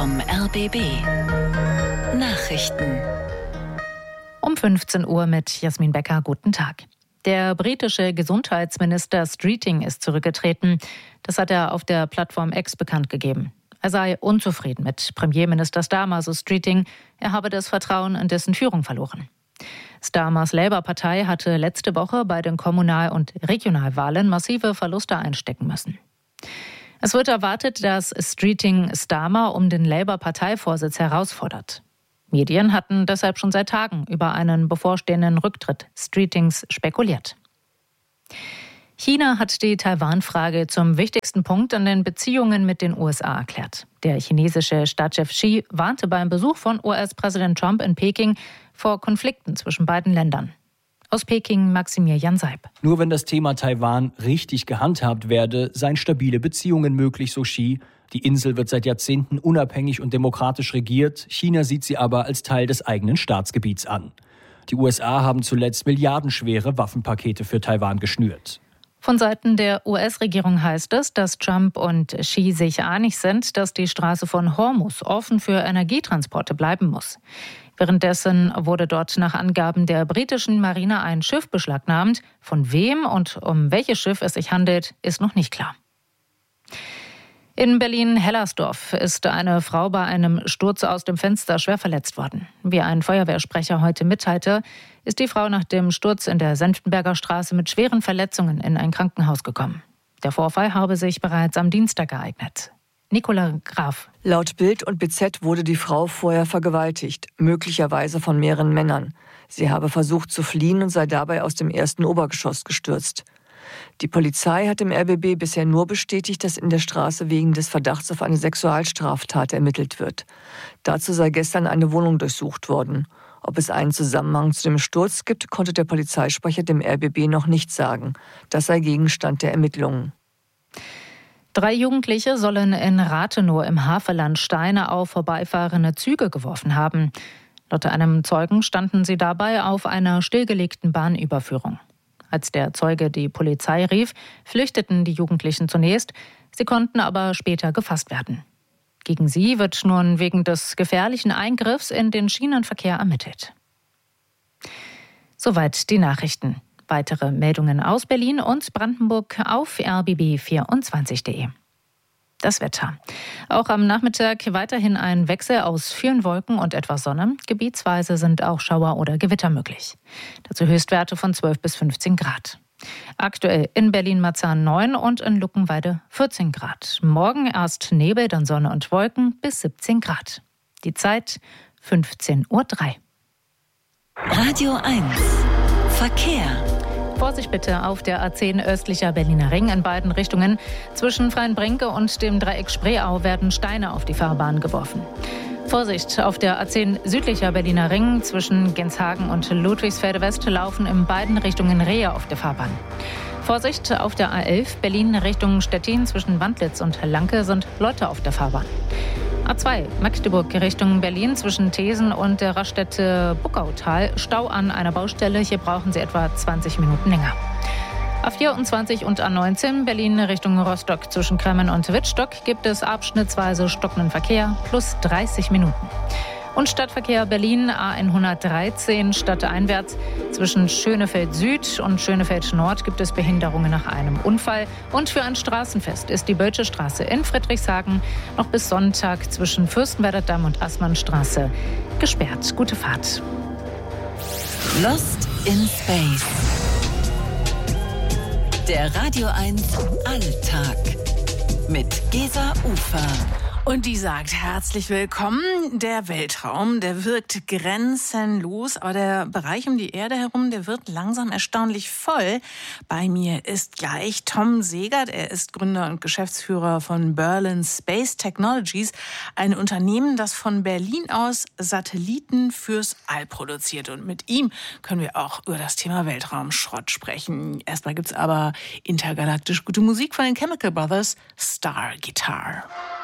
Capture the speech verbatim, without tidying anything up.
vom R B B. Nachrichten. Um fünfzehn Uhr mit Jasmin Becker. Guten Tag. Der britische Gesundheitsminister Streeting ist zurückgetreten. Das hat er auf der Plattform X bekannt gegeben. Er sei unzufrieden mit Premierminister Starmer, so Streeting. Er habe das Vertrauen in dessen Führung verloren. Starmers Labour-Partei hatte letzte Woche bei den Kommunal- und Regionalwahlen massive Verluste einstecken müssen. Es wird erwartet, dass Streeting Starmer um den Labour-Parteivorsitz herausfordert. Medien hatten deshalb schon seit Tagen über einen bevorstehenden Rücktritt Streetings spekuliert. China hat die Taiwan-Frage zum wichtigsten Punkt in den Beziehungen mit den U S A erklärt. Der chinesische Staatschef Xi warnte beim Besuch von U S-Präsident Trump in Peking vor Konflikten zwischen beiden Ländern. Aus Peking Maximilian Seib. Nur wenn das Thema Taiwan richtig gehandhabt werde, seien stabile Beziehungen möglich, so Xi. Die Insel wird seit Jahrzehnten unabhängig und demokratisch regiert. China sieht sie aber als Teil des eigenen Staatsgebiets an. Die U S A haben zuletzt milliardenschwere Waffenpakete für Taiwan geschnürt. Von Seiten der U S-Regierung heißt es, dass Trump und Xi sich einig sind, dass die Straße von Hormuz offen für Energietransporte bleiben muss. Währenddessen wurde dort nach Angaben der britischen Marine ein Schiff beschlagnahmt. Von wem und um welches Schiff es sich handelt, ist noch nicht klar. In Berlin-Hellersdorf ist eine Frau bei einem Sturz aus dem Fenster schwer verletzt worden. Wie ein Feuerwehrsprecher heute mitteilte, ist die Frau nach dem Sturz in der Senftenberger Straße mit schweren Verletzungen in ein Krankenhaus gekommen. Der Vorfall habe sich bereits am Dienstag ereignet. Nicola Graf. Laut Bild und B Z wurde die Frau vorher vergewaltigt, möglicherweise von mehreren Männern. Sie habe versucht zu fliehen und sei dabei aus dem ersten Obergeschoss gestürzt. Die Polizei hat im R B B bisher nur bestätigt, dass in der Straße wegen des Verdachts auf eine Sexualstraftat ermittelt wird. Dazu sei gestern eine Wohnung durchsucht worden. Ob es einen Zusammenhang zu dem Sturz gibt, konnte der Polizeisprecher dem R B B noch nicht sagen. Das sei Gegenstand der Ermittlungen. Drei Jugendliche sollen in Rathenow im Havelland Steine auf vorbeifahrende Züge geworfen haben. Laut einem Zeugen standen sie dabei auf einer stillgelegten Bahnüberführung. Als der Zeuge die Polizei rief, flüchteten die Jugendlichen zunächst. Sie konnten aber später gefasst werden. Gegen sie wird nun wegen des gefährlichen Eingriffs in den Schienenverkehr ermittelt. Soweit die Nachrichten. Weitere Meldungen aus Berlin und Brandenburg auf r b b vierundzwanzig punkt de. Das Wetter. Auch am Nachmittag weiterhin ein Wechsel aus vielen Wolken und etwas Sonne. Gebietsweise sind auch Schauer oder Gewitter möglich. Dazu Höchstwerte von zwölf bis fünfzehn Grad. Aktuell in Berlin-Marzahn neun und in Luckenwalde vierzehn Grad. Morgen erst Nebel, dann Sonne und Wolken bis siebzehn Grad. Die Zeit fünfzehn Uhr drei. Radio eins. Verkehr. Vorsicht bitte auf der A zehn östlicher Berliner Ring in beiden Richtungen. Zwischen Freienbrinke und dem Dreieck Spreeau werden Steine auf die Fahrbahn geworfen. Vorsicht auf der A zehn südlicher Berliner Ring zwischen Genshagen und Ludwigsfelde West laufen in beiden Richtungen Rehe auf der Fahrbahn. Vorsicht auf der A elf Berlin Richtung Stettin zwischen Wandlitz und Lanke sind Leute auf der Fahrbahn. A zwei Magdeburg Richtung Berlin zwischen Thesen und der Raststätte Buckautal. Stau an einer Baustelle. Hier brauchen Sie etwa zwanzig Minuten länger. A vierundzwanzig und A neunzehn Berlin Richtung Rostock zwischen Kremmen und Wittstock gibt es abschnittsweise stockenden Verkehr plus dreißig Minuten. Und Stadtverkehr Berlin A hundertdreizehn stadteinwärts zwischen Schönefeld Süd und Schönefeld Nord gibt es Behinderungen nach einem Unfall. Und für ein Straßenfest ist die Bölsche Straße in Friedrichshagen noch bis Sonntag zwischen Fürstenwerder Damm und Assmannstraße gesperrt. Gute Fahrt. Lost in Space. Der Radio eins Alltag mit Gesa Ufer. Und die sagt, herzlich willkommen. Der Weltraum, der wirkt grenzenlos, aber der Bereich um die Erde herum, der wird langsam erstaunlich voll. Bei mir ist gleich Tom Segert. Er ist Gründer und Geschäftsführer von Berlin Space Technologies, ein Unternehmen, das von Berlin aus Satelliten fürs All produziert. Und mit ihm können wir auch über das Thema Weltraumschrott sprechen. Erstmal gibt's aber intergalaktisch gute Musik von den Chemical Brothers, Star Guitar.